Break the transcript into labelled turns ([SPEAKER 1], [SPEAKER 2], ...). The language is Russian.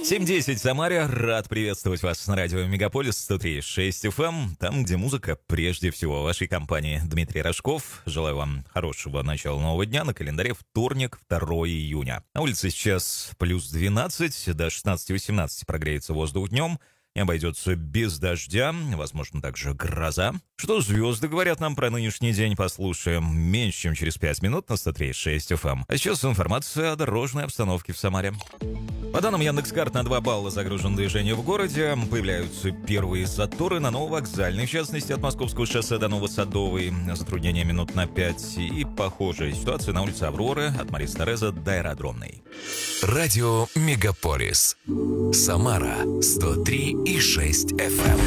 [SPEAKER 1] 7:10 в Самаре. Рад приветствовать вас на радио Мегаполис 103.6 FM. Там, где музыка прежде всего. В вашей компании Дмитрий Рожков. Желаю вам хорошего начала нового дня. На календаре вторник, 2 июня. На улице сейчас плюс 12, до 16-18 прогреется воздух днем. И обойдется без дождя, возможно, также гроза. Что звезды говорят нам про нынешний день, послушаем меньше, чем через 5 минут на 103.6 FM. А сейчас информация о дорожной обстановке в Самаре. По данным Яндекс.Карт, на 2 балла загружено движение в городе. Появляются первые заторы на Нововокзальной, в частности, от Московского шоссе до Новосадовой. Затруднение минут на 5. И похожая ситуация на улице Авроры от Марии Тореза до Аэродромной.
[SPEAKER 2] Радио Мегаполис. Самара 103,6 FM.